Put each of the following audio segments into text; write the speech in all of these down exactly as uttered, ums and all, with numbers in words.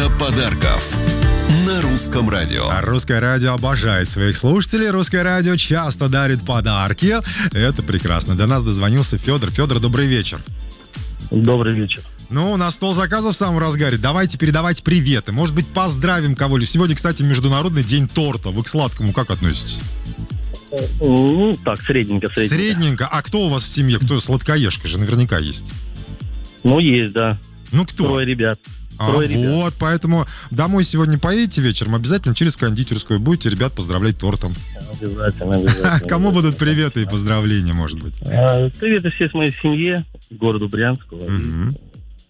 Время подарков на Русском радио. Русское радио обожает своих слушателей. Русское радио часто дарит подарки. Это прекрасно. До нас дозвонился Федор. Федор, добрый вечер. Добрый вечер. Ну, у нас стол заказов в самом разгаре. Давайте передавать приветы. Может быть, поздравим кого-нибудь. Сегодня, кстати, Международный день торта. Вы к сладкому как относитесь? Ну, так, средненько, средненько. Средненько. А кто у вас в семье? Кто сладкоежка же наверняка есть? Ну, есть, да. Ну, кто? Трое ребят. А, Трое ребят. вот, поэтому домой сегодня поедете вечером, обязательно через кондитерскую будете ребят поздравлять тортом. Обязательно, обязательно. Кому будут приветы и поздравления, может быть? А, приветы всей моей семье, городу Брянску. Угу.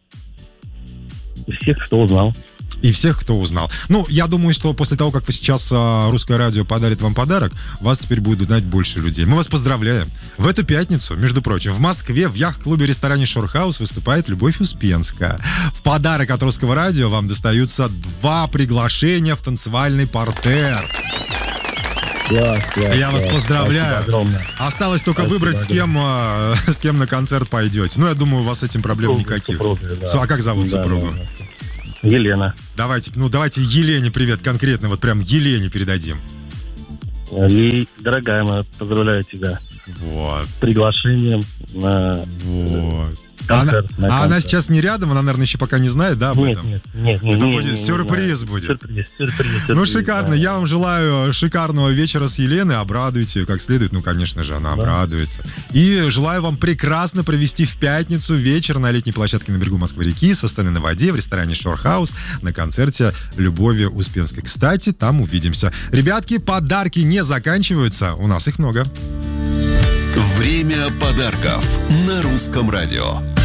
И всех, кто узнал. И всех, кто узнал. Ну, я думаю, что после того, как вы сейчас а, Русское радио подарит вам подарок, вас теперь будет знать больше людей. Мы вас поздравляем. В эту пятницу, между прочим, в Москве в яхт-клубе-ресторане Шорхаус выступает Любовь Успенская. В подарок от Русского радио вам достаются два приглашения в танцевальный партер. Класс, класс, Я вас класс. поздравляю. Спасибо огромное. Осталось только Спасибо выбрать, с кем, а, с кем на концерт пойдете. Ну, я думаю, у вас с этим проблем Супруга, никаких. супруга, да. А как зовут Да, супругу? да, да. Елена. Давайте, ну давайте Елене привет конкретно, вот прям Елене передадим. И, дорогая моя, поздравляю тебя Вот. с приглашением на Вот. концерт. Она, на а она концерт. сейчас не рядом, она, наверное, еще пока не знает, да, об Нет, этом? нет, нет, нет, Это нет, будет нет, сюрприз нет. будет. Сюрприз, сюрприз, Ну, сюрприз, шикарно. да. Я вам желаю шикарного вечера с Еленой. Обрадуйте ее как следует. Ну, конечно же, она Да. обрадуется. И желаю вам прекрасно провести в пятницу вечер на летней площадке на берегу Москвы-реки со сцены на воде в ресторане Шорхаус на концерте Любови Успенской. Кстати, там увидимся. Ребятки, подарки не заканчиваются. У нас их много. Время подарков на Русском радио.